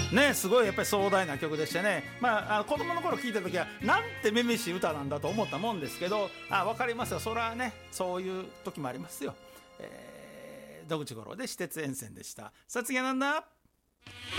ね、すごいやっぱり壮大な曲でしてね、子供の頃聴いた時はなんてめめしい歌なんだと思ったもんですけど、分かりますよ、それはねそういう時もありますよ。野口五郎で私鉄沿線でした。さあ次はなんだ。